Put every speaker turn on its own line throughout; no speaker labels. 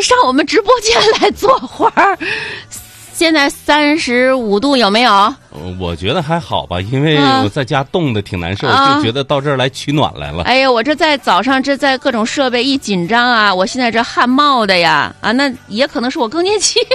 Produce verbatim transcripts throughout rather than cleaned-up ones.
上我们直播间来坐会儿。现在三十五度有没有？
我觉得还好吧，因为我在家冻得挺难受，啊、就觉得到这儿来取暖来了。
哎呀，我这在早上这在各种设备一紧张啊，我现在这汗冒的呀啊，那也可能是我更年期。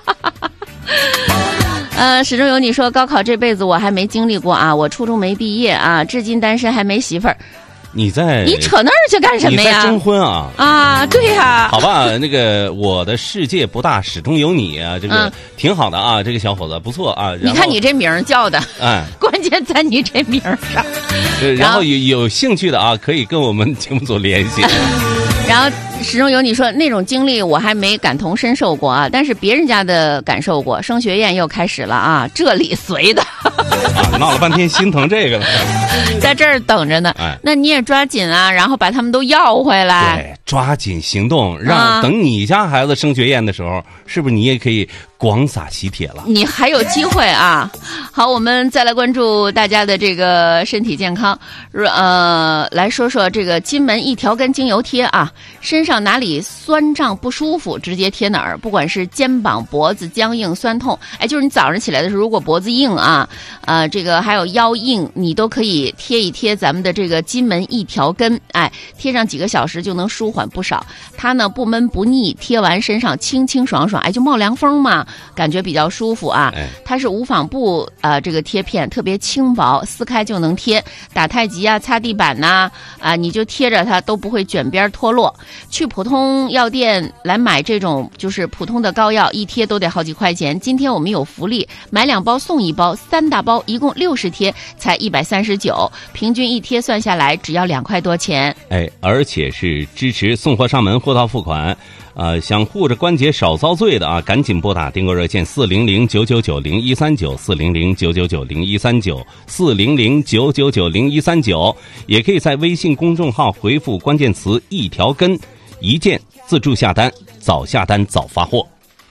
呃，始终有你说高考这辈子我还没经历过啊，我初中没毕业啊，至今单身还没媳妇儿。
你在
你扯那儿去干什么呀？
你在征婚啊？
啊，对呀、啊。
好吧，那个我的世界不大，始终有你啊，这个、嗯、挺好的啊，这个小伙子不错啊。
你看你这名儿叫的，
哎，
关键在你这名儿上。
然后有有兴趣的啊，可以跟我们节目组联系。
然后始终有你说那种经历我还没感同身受过啊，但是别人家的感受过。升学宴又开始了啊，这里随的
啊，闹了半天心疼这个了，
在这儿等着呢。哎，那你也抓紧啊，然后把他们都要回来。
对，抓紧行动，让、啊、等你家孩子升学宴的时候，是不是你也可以广撒喜帖了？
你还有机会啊！好，我们再来关注大家的这个身体健康，呃，来说说这个金门一条根精油贴啊，身上哪里酸胀不舒服，直接贴哪儿，不管是肩膀、脖子僵硬、酸痛，哎，就是你早上起来的时候，如果脖子硬啊，呃，这个还有腰硬，你都可以贴一贴咱们的这个金门一条根，哎，贴上几个小时就能舒缓不少。它呢不闷不腻，贴完身上清清爽爽，哎，就冒凉风嘛。感觉比较舒服啊，它是无纺布呃这个贴片，特别轻薄，撕开就能贴，打太极啊、擦地板呐 啊, 啊，你就贴着它都不会卷边脱落。去普通药店来买这种就是普通的膏药，一贴都得好几块钱。今天我们有福利，买两包送一包，三大包一共六十贴，才一百三十九，平均一贴算下来只要两块多钱。
哎，而且是支持送货上门，货到付款。呃，想护着关节少遭罪的啊，赶紧拨打订购热线四零零九九九零一三九四零零九九九零一三九四零零九九九零一三九，也可以在微信公众号回复关键词一条根，一键自助下单，早下单早发货。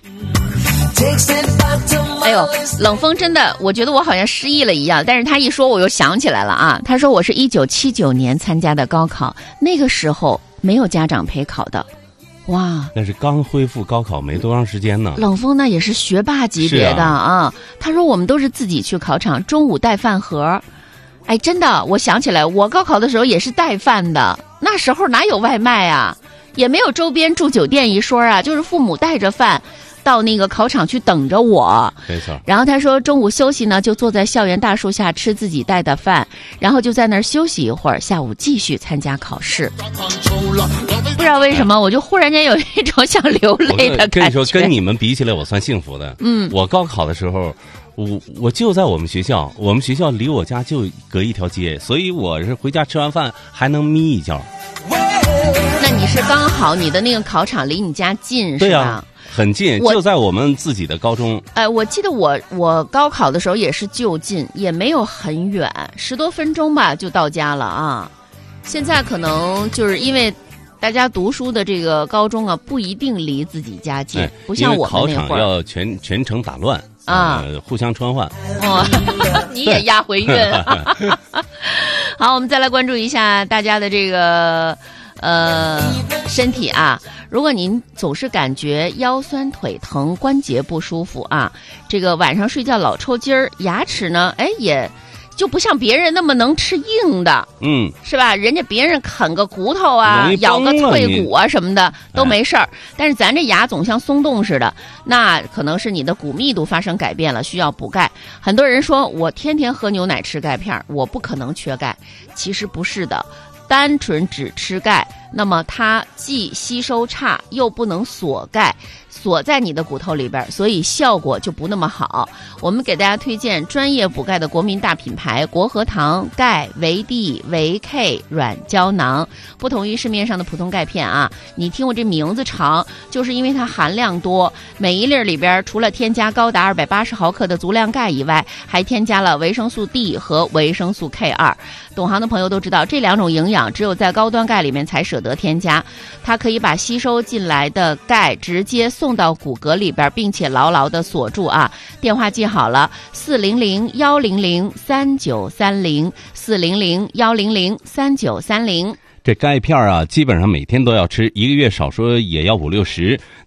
哎呦，冷风真的，我觉得我好像失忆了一样，但是他一说我又想起来了啊。他说我是一九七九年参加的高考，那个时候没有家长陪考的。哇，
那是刚恢复高考没多长时间呢。
冷风那也是学霸级别的 啊, 啊他说我们都是自己去考场，中午带饭盒。哎，真的，我想起来我高考的时候也是带饭的，那时候哪有外卖啊，也没有周边住酒店一说啊，就是父母带着饭到那个考场去等着我。
没错。
然后他说中午休息呢，就坐在校园大树下吃自己带的饭，然后就在那儿休息一会儿，下午继续参加考试。不知道为什么，我就忽然间有一种想流泪的感觉。
跟你说，跟你们比起来，我算幸福的。嗯，我高考的时候，我我就在我们学校，我们学校离我家就隔一条街，所以我是回家吃完饭还能眯一觉。
那你是刚好你的那个考场离你家近是吧？
对啊，很近，就在我们自己的高中。
哎，我记得我我高考的时候也是就近，也没有很远，十多分钟吧就到家了啊。现在可能就是因为大家读书的这个高中啊，不一定离自己家近，哎、不像我们那会儿。
因为考场要全全程打乱啊、呃，互相穿换。
哦，你也押回韵。好，我们再来关注一下大家的这个呃身体啊。如果您总是感觉腰酸腿疼、关节不舒服啊，这个晚上睡觉老抽筋儿，牙齿呢，哎也。就不像别人那么能吃硬的，嗯，是吧？人家别人啃个骨头啊，咬个脆骨啊什么的都没事儿，哎、但是咱这牙总像松动似的，那可能是你的骨密度发生改变了，需要补钙。很多人说我天天喝牛奶吃钙片，我不可能缺钙，其实不是的。单纯只吃钙，那么它既吸收差，又不能锁钙，锁在你的骨头里边，所以效果就不那么好。我们给大家推荐专业补钙的国民大品牌国和堂钙维 D 维 K 软胶囊，不同于市面上的普通钙片啊。你听我这名字长，就是因为它含量多，每一粒里边除了添加高达二百八十毫克的足量钙以外，还添加了维生素 D 和维生素 K 二。懂行的朋友都知道，这两种营养只有在高端钙里面才舍得添加，它可以把吸收进来的钙直接送到骨骼里边，并且牢牢的锁住啊。电话记好了，四零零幺零零三九三零，四零零幺零零三九三零。
这钙片啊，基本上每天都要吃，一个月少说也要五六十。